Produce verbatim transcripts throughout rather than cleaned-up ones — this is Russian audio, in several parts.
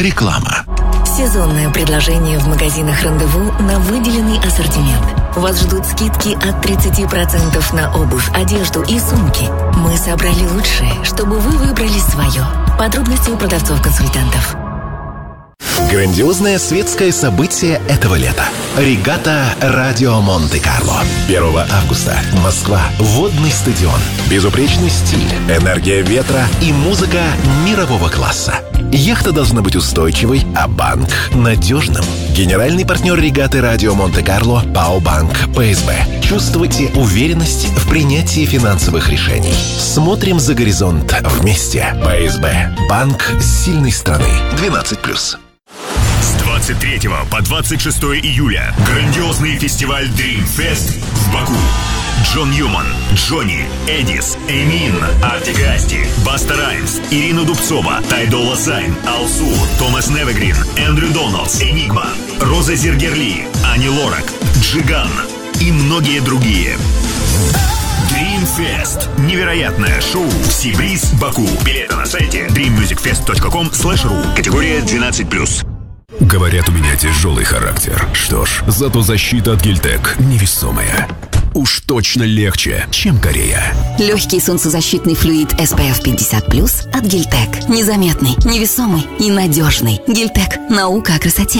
Реклама. Сезонное предложение в магазинах «Рандеву» на выделенный ассортимент. Вас ждут скидки от тридцати процентов на обувь, одежду и сумки. Мы собрали лучшее, чтобы вы выбрали свое. Подробности у продавцов-консультантов. Грандиозное светское событие этого лета. Регата Радио Монте-Карло. первого августа. Москва. Водный стадион. Безупречный стиль, энергия ветра и музыка мирового класса. Яхта должна быть устойчивой, а банк надежным. Генеральный партнер регаты Радио Монте-Карло ПАО Банк ПСБ. Чувствуйте уверенность в принятии финансовых решений. Смотрим за горизонт вместе. ПСБ. Банк сильной страны. двенадцать плюс. С двадцать третьего по двадцать шестое июля грандиозный фестиваль Dream Fest в Баку. Джон Ньюман, Джонни, Эдис, Эмин, Артик и Асти, Баста Раймс, Ирина Дубцова, Тай Дола Сайн, Алсу, Томас Невегрин, Эндрю Доналдс, Энигма, Роза Зергерли, Ани Лорак, Джиган и многие другие. Dream Fest. Невероятное шоу в Сибриз, Баку. Билеты на сайте дрим мьюзик фест точка ком слэш ру. Категория двенадцать плюс. Говорят, у меня тяжелый характер. Что ж, зато защита от Гильтек невесомая. Уж точно легче, чем Корея. Легкий солнцезащитный флюид эс пи эф пятьдесят плюс от Гильтек. Незаметный, невесомый и надежный. Гильтек. Наука о красоте.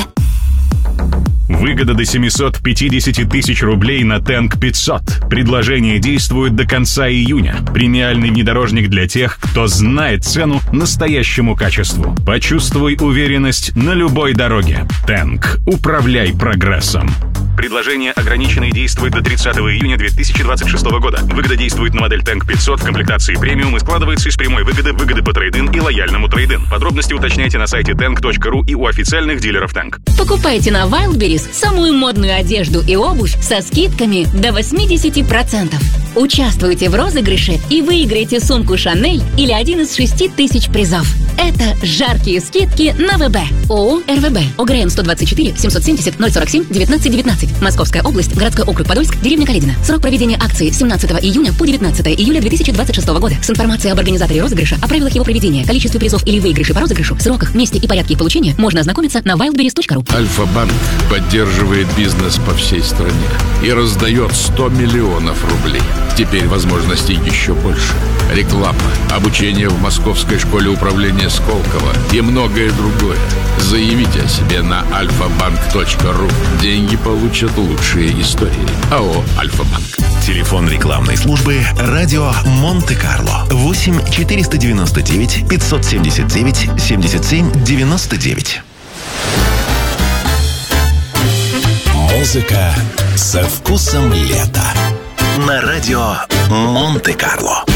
Выгода до семьсот пятьдесят тысяч рублей на Тэнк пятьсот. Предложение действует до конца июня. Премиальный внедорожник для тех, кто знает цену настоящему качеству. Почувствуй уверенность на любой дороге. Тэнк. Управляй прогрессом. Предложение ограничено и действует до тридцатого июня две тысячи двадцать шестого года. Выгода действует на модель Тэнк пятьсот в комплектации премиум и складывается из прямой выгоды, выгоды по трейд-ин и лояльному трейд-ин. Подробности уточняйте на сайте тэнк точка ру и у официальных дилеров Тэнк. Покупайте на Wildberries самую модную одежду и обувь со скидками до восемьдесят процентов. Участвуйте в розыгрыше и выиграйте сумку Шанель или один из шести тысяч призов. Это жаркие скидки на ВБ. ООО РВБ. ОГРН сто двадцать четыре семьсот семьдесят ноль сорок семь девятнадцать девятнадцать. Московская область, городской округ Подольск, деревня Каледино. Срок проведения акции с семнадцатого июня по девятнадцатое июля две тысячи двадцать шестого года. С информацией об организаторе розыгрыша, о правилах его проведения, количестве призов или выигрыше по розыгрышу, сроках, месте и порядке их получения можно ознакомиться на wildberries точка ру. Альфа-банк поддерживает бизнес по всей стране и раздает сто миллионов рублей. Теперь возможностей еще больше. Реклама, обучение в Московской школе управления Сколково и многое другое. Заявите о себе на альфа банк точка ру. Деньги получат лучшие истории. АО «Альфа-банк». Телефон рекламной службы «Радио Монте-Карло» восемь четыреста девяносто девять пятьсот семьдесят девять семьдесят семь девяносто девять. Музыка со вкусом лета на радио Монте-Карло.